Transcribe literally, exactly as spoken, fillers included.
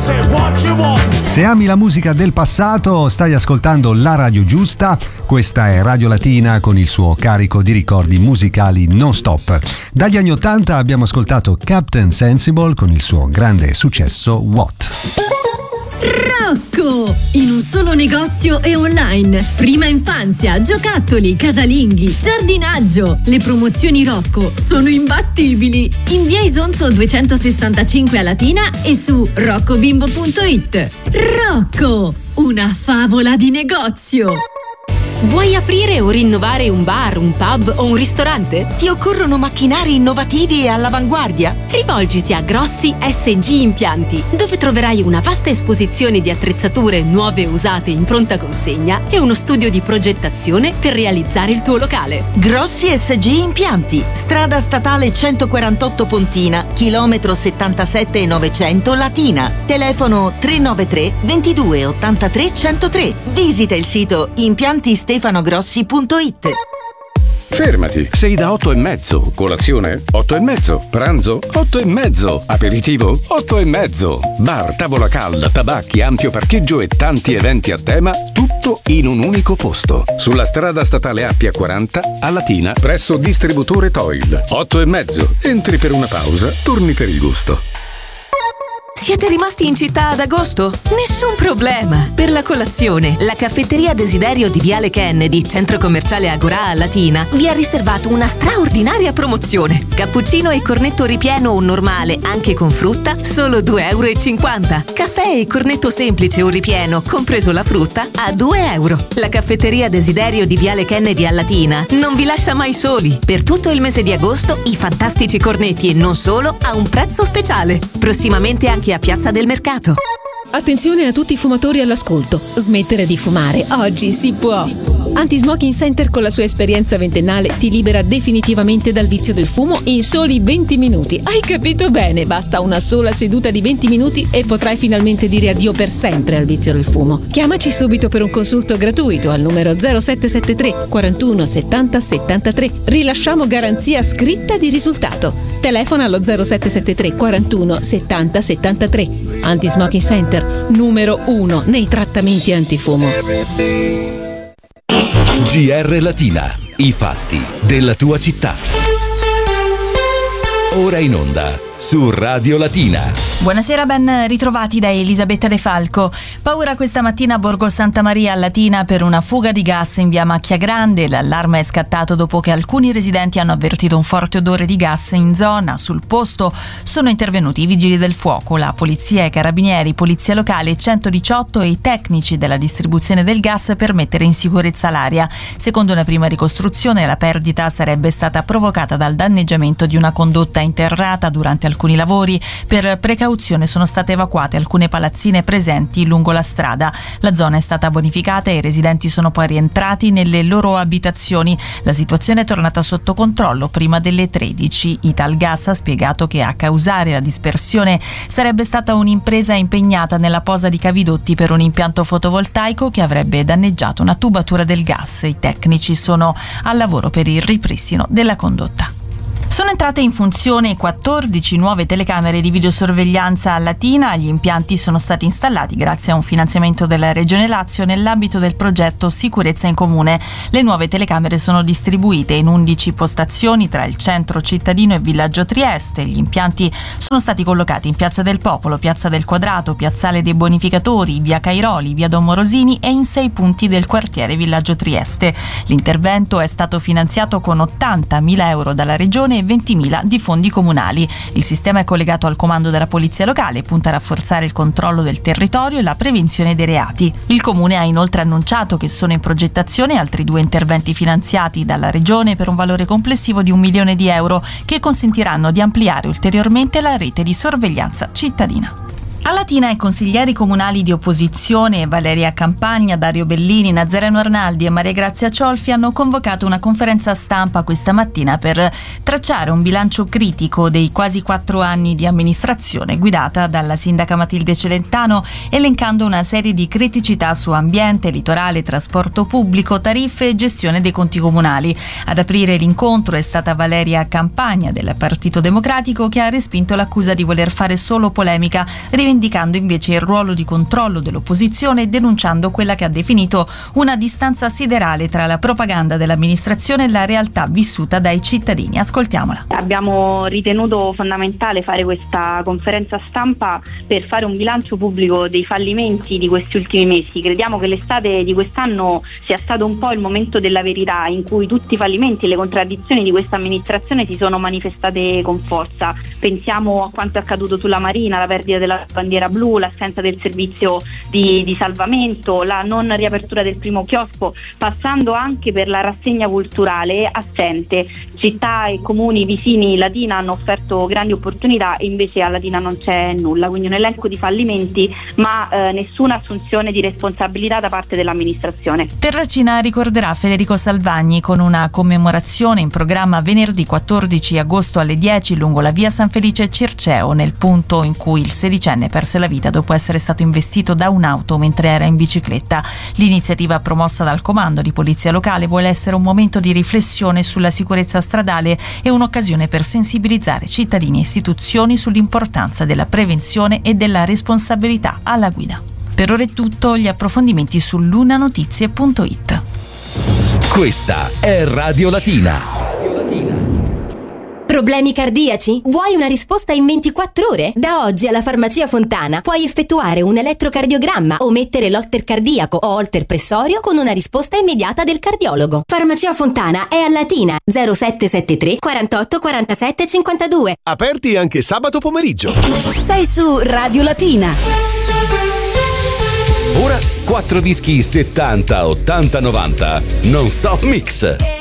Se ami la musica del passato, stai ascoltando la radio giusta. Questa è Radio Latina con il suo carico di ricordi musicali non stop. Dagli anni ottanta abbiamo ascoltato Captain Sensible con il suo grande successo What. Rocco! In un solo negozio e online. Prima infanzia, giocattoli, casalinghi, giardinaggio. Le promozioni Rocco sono imbattibili. In via Isonzo duecentosessantacinque a Latina e su roccobimbo punto it. Rocco! Una favola di negozio! Vuoi aprire o rinnovare un bar, un pub o un ristorante? Ti occorrono macchinari innovativi e all'avanguardia? Rivolgiti a Grossi S G Impianti, dove troverai una vasta esposizione di attrezzature nuove e usate in pronta consegna e uno studio di progettazione per realizzare il tuo locale. Grossi S G Impianti, strada statale centoquarantotto Pontina, chilometro settantasette e novecento Latina. Telefono tre nove tre ventidue ottantatré centotré. Visita il sito impianti stefanogrossi punto it. Fermati, sei da otto e mezzo. Colazione? Otto e mezzo. Pranzo? Otto e mezzo. Aperitivo? Otto e mezzo. Bar, tavola calda, tabacchi, ampio parcheggio e tanti eventi a tema, tutto in un unico posto. Sulla strada statale Appia quaranta, a Latina, presso distributore Toil. Otto e mezzo. Entri per una pausa, torni per il gusto. Siete rimasti in città ad agosto? Nessun problema! Per la colazione, la caffetteria Desiderio di Viale Kennedy, centro commerciale Agorà a Latina, vi ha riservato una straordinaria promozione. Cappuccino e cornetto ripieno o normale, anche con frutta, solo due euro e cinquanta. Caffè e cornetto semplice o ripieno, compreso la frutta, a due euro. La caffetteria Desiderio di Viale Kennedy a Latina non vi lascia mai soli. Per tutto il mese di agosto, i fantastici cornetti e non solo a un prezzo speciale. Prossimamente anche a Piazza del Mercato. Attenzione a tutti i fumatori all'ascolto. Smettere di fumare oggi si può. Anti-Smoking Center con la sua esperienza ventennale ti libera definitivamente dal vizio del fumo in soli venti minuti. Hai capito bene? Basta una sola seduta di venti minuti e potrai finalmente dire addio per sempre al vizio del fumo. Chiamaci subito per un consulto gratuito al numero zero sette sette tre quarantuno settanta settantatré. Rilasciamo garanzia scritta di risultato. Telefona allo zero sette sette tre quarantuno settanta settantatré. Anti-Smoking Center, numero uno nei trattamenti antifumo. G R Latina, i fatti della tua città. Ora in onda su Radio Latina. Buonasera, ben ritrovati da Elisabetta De Falco. Paura questa mattina a Borgo Santa Maria a Latina per una fuga di gas in via Macchia Grande. L'allarme è scattato dopo che alcuni residenti hanno avvertito un forte odore di gas in zona. Sul posto sono intervenuti i vigili del fuoco, la polizia, i carabinieri, polizia locale, centodiciotto e i tecnici della distribuzione del gas per mettere in sicurezza l'area. Secondo una prima ricostruzione, la perdita sarebbe stata provocata dal danneggiamento di una condotta interrata durante alcuni lavori. Per precauzione sono state evacuate alcune palazzine presenti lungo la strada. La zona è stata bonificata e i residenti sono poi rientrati nelle loro abitazioni. La situazione è tornata sotto controllo prima delle tredici. Italgas ha spiegato che a causare la dispersione sarebbe stata un'impresa impegnata nella posa di cavidotti per un impianto fotovoltaico che avrebbe danneggiato una tubatura del gas. I tecnici sono al lavoro per il ripristino della condotta. Sono entrate in funzione quattordici nuove telecamere di videosorveglianza a Latina. Gli impianti sono stati installati grazie a un finanziamento della Regione Lazio nell'ambito del progetto Sicurezza in Comune. Le nuove telecamere sono distribuite in undici postazioni tra il centro cittadino e Villaggio Trieste. Gli impianti sono stati collocati in Piazza del Popolo, Piazza del Quadrato, Piazzale dei Bonificatori, Via Cairoli, Via Don Morosini e in sei punti del quartiere Villaggio Trieste. L'intervento è stato finanziato con ottantamila euro dalla Regione e ventimila di fondi comunali. Il sistema è collegato al comando della polizia locale e punta a rafforzare il controllo del territorio e la prevenzione dei reati. Il comune ha inoltre annunciato che sono in progettazione altri due interventi finanziati dalla regione per un valore complessivo di un milione di euro che consentiranno di ampliare ulteriormente la rete di sorveglianza cittadina. A Latina i consiglieri comunali di opposizione Valeria Campagna, Dario Bellini, Nazareno Arnaldi e Maria Grazia Ciolfi hanno convocato una conferenza stampa questa mattina per tracciare un bilancio critico dei quasi quattro anni di amministrazione guidata dalla sindaca Matilde Celentano, elencando una serie di criticità su ambiente, litorale, trasporto pubblico, tariffe e gestione dei conti comunali. Ad aprire l'incontro è stata Valeria Campagna del Partito Democratico, che ha respinto l'accusa di voler fare solo polemica, rivendicando rivendicando invece il ruolo di controllo dell'opposizione e denunciando quella che ha definito una distanza siderale tra la propaganda dell'amministrazione e la realtà vissuta dai cittadini. Ascoltiamola. Abbiamo ritenuto fondamentale fare questa conferenza stampa per fare un bilancio pubblico dei fallimenti di questi ultimi mesi. Crediamo che l'estate di quest'anno sia stato un po' il momento della verità, in cui tutti i fallimenti e le contraddizioni di questa amministrazione si sono manifestate con forza. Pensiamo a quanto è accaduto sulla Marina, la perdita della bandiera blu, l'assenza del servizio di, di salvamento, la non riapertura del primo chiosco, passando anche per la rassegna culturale assente. Città e comuni vicini Latina hanno offerto grandi opportunità e invece a Latina non c'è nulla, quindi un elenco di fallimenti ma eh, nessuna assunzione di responsabilità da parte dell'amministrazione. Terracina ricorderà Federico Salvagni con una commemorazione in programma venerdì quattordici agosto alle dieci lungo la via San Felice Circeo, nel punto in cui il sedicenne perse la vita dopo essere stato investito da un'auto mentre era in bicicletta. L'iniziativa promossa dal comando di polizia locale vuole essere un momento di riflessione sulla sicurezza stradale e un'occasione per sensibilizzare cittadini e istituzioni sull'importanza della prevenzione e della responsabilità alla guida. Per ora è tutto, gli approfondimenti su lunanotizie punto it. Questa è Radio Latina. Problemi cardiaci? Vuoi una risposta in ventiquattro ore? Da oggi alla Farmacia Fontana puoi effettuare un elettrocardiogramma o mettere l'holter cardiaco o holter pressorio con una risposta immediata del cardiologo. Farmacia Fontana è a Latina, zero sette sette tre quarantotto quarantasette cinquantadue. Aperti anche sabato pomeriggio. Sei su Radio Latina. Ora quattro dischi settanta, ottanta, novanta non stop mix.